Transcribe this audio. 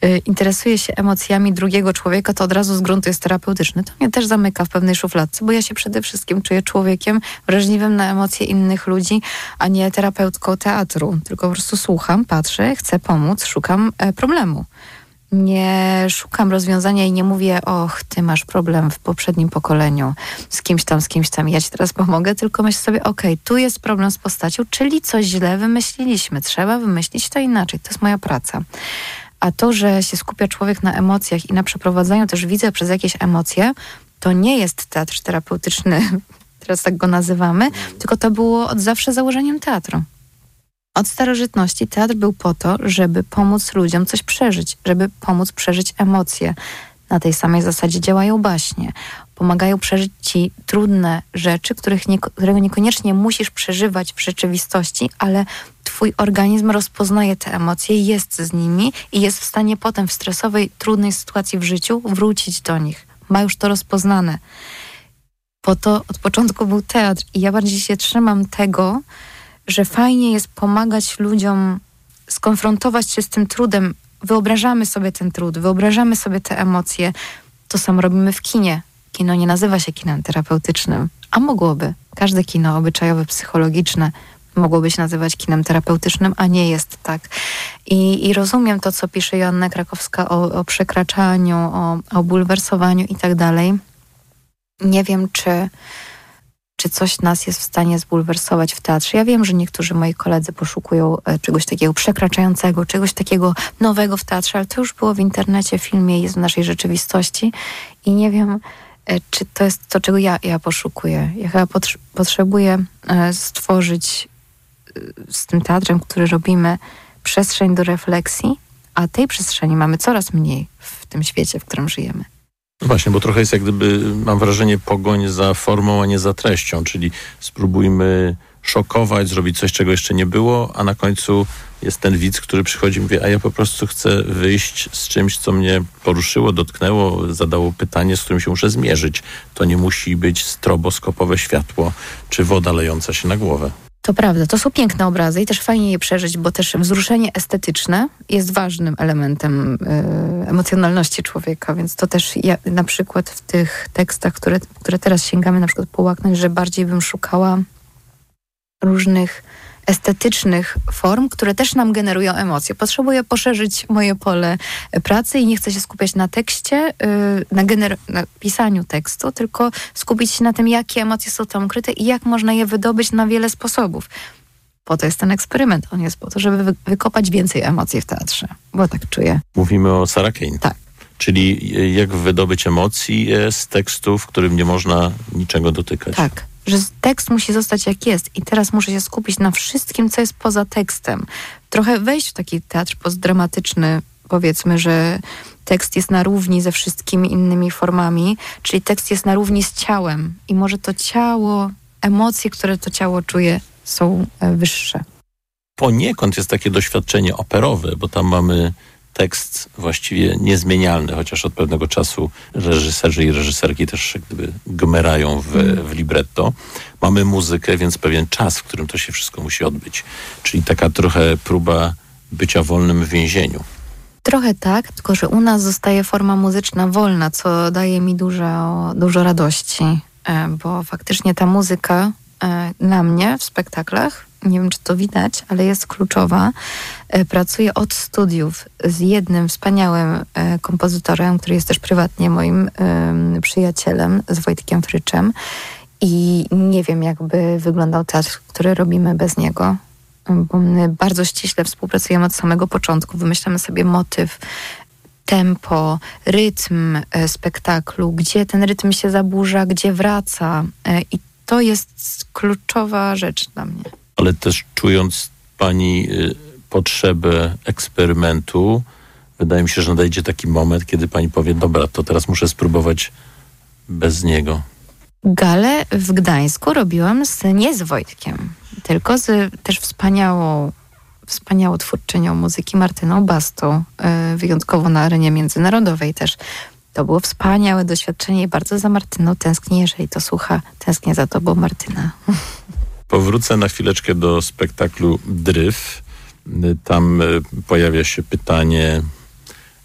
interesuje się emocjami drugiego człowieka, to od razu z gruntu jest terapeutyczny. To mnie też zamyka w pewnej szufladce, bo ja się przede wszystkim czuję człowiekiem wrażliwym na emocje innych ludzi, a nie terapeutką teatru. Tylko po prostu słucham, patrzę, chcę pomóc, szukam problemu. Nie szukam rozwiązania i nie mówię, och, ty masz problem w poprzednim pokoleniu z kimś tam, ja ci teraz pomogę, tylko myślę sobie, okej, tu jest problem z postacią, czyli coś źle wymyśliliśmy, trzeba wymyślić to inaczej, to jest moja praca. A to, że się skupia człowiek na emocjach i na przeprowadzaniu też widzę przez jakieś emocje, to nie jest teatr terapeutyczny, teraz tak go nazywamy, tylko to było od zawsze założeniem teatru. Od starożytności teatr był po to, żeby pomóc ludziom coś przeżyć, żeby pomóc przeżyć emocje. Na tej samej zasadzie działają baśnie. Pomagają przeżyć ci trudne rzeczy, którego niekoniecznie musisz przeżywać w rzeczywistości, ale twój organizm rozpoznaje te emocje, jest z nimi i jest w stanie potem w stresowej, trudnej sytuacji w życiu wrócić do nich. Ma już to rozpoznane. Po to od początku był teatr i ja bardziej się trzymam tego, że fajnie jest pomagać ludziom skonfrontować się z tym trudem. Wyobrażamy sobie ten trud, wyobrażamy sobie te emocje. To samo robimy w kinie. Kino nie nazywa się kinem terapeutycznym, a mogłoby. Każde kino obyczajowe, psychologiczne mogłoby się nazywać kinem terapeutycznym, a nie jest tak. I rozumiem to, co pisze Joanna Krakowska o przekraczaniu, o bulwersowaniu i tak dalej. Nie wiem, czy coś nas jest w stanie zbulwersować w teatrze. Ja wiem, że niektórzy moi koledzy poszukują czegoś takiego przekraczającego, czegoś takiego nowego w teatrze, ale to już było w internecie, w filmie, jest w naszej rzeczywistości i nie wiem, czy to jest to, czego ja poszukuję. Ja chyba potrzebuję stworzyć z tym teatrem, który robimy, przestrzeń do refleksji, a tej przestrzeni mamy coraz mniej w tym świecie, w którym żyjemy. No właśnie, bo trochę jest jak gdyby, mam wrażenie, pogoń za formą, a nie za treścią, czyli spróbujmy szokować, zrobić coś, czego jeszcze nie było, a na końcu jest ten widz, który przychodzi i mówi, a ja po prostu chcę wyjść z czymś, co mnie poruszyło, dotknęło, zadało pytanie, z którym się muszę zmierzyć. To nie musi być stroboskopowe światło, czy woda lejąca się na głowę. To prawda, to są piękne obrazy i też fajnie je przeżyć, bo też wzruszenie estetyczne jest ważnym elementem emocjonalności człowieka, więc to też ja na przykład w tych tekstach, które teraz sięgamy na przykład połaknąć, że bardziej bym szukała różnych estetycznych form, które też nam generują emocje. Potrzebuję poszerzyć moje pole pracy i nie chcę się skupiać na tekście, na pisaniu tekstu, tylko skupić się na tym, jakie emocje są tam ukryte i jak można je wydobyć na wiele sposobów. Po to jest ten eksperyment. On jest po to, żeby wykopać więcej emocji w teatrze, bo tak czuję. Mówimy o Sarah Kane. Tak. Czyli jak wydobyć emocji z tekstu, w którym nie można niczego dotykać. Tak. Że tekst musi zostać jak jest i teraz muszę się skupić na wszystkim, co jest poza tekstem. Trochę wejść w taki teatr postdramatyczny, powiedzmy, że tekst jest na równi ze wszystkimi innymi formami, czyli tekst jest na równi z ciałem i może to ciało, emocje, które to ciało czuje, są wyższe. Poniekąd jest takie doświadczenie operowe, bo tam mamy tekst właściwie niezmienialny, chociaż od pewnego czasu reżyserzy i reżyserki też jak gdyby gmerają w libretto. Mamy muzykę, więc pewien czas, w którym to się wszystko musi odbyć. Czyli taka trochę próba bycia wolnym w więzieniu. Trochę tak, tylko że u nas zostaje forma muzyczna wolna, co daje mi dużo radości, bo faktycznie ta muzyka dla mnie w spektaklach, nie wiem, czy to widać, ale jest kluczowa. Pracuję od studiów z jednym wspaniałym kompozytorem, który jest też prywatnie moim przyjacielem, z Wojtkiem Fryczem. I nie wiem, jakby wyglądał teatr, który robimy bez niego, bo my bardzo ściśle współpracujemy od samego początku. Wymyślamy sobie motyw, tempo, rytm spektaklu, gdzie ten rytm się zaburza, gdzie wraca. I to jest kluczowa rzecz dla mnie. Ale też czując pani potrzebę eksperymentu, wydaje mi się, że nadejdzie taki moment, kiedy pani powie, dobra, to teraz muszę spróbować bez niego. Galę w Gdańsku robiłam nie z Wojtkiem, tylko z też wspaniałą twórczynią muzyki Martyną Bastą, wyjątkowo na arenie międzynarodowej też. To było wspaniałe doświadczenie i bardzo za Martyną tęsknię, jeżeli to słucha, tęsknię za tobą, Martyna. Powrócę na chwileczkę do spektaklu Dryf. Tam pojawia się pytanie,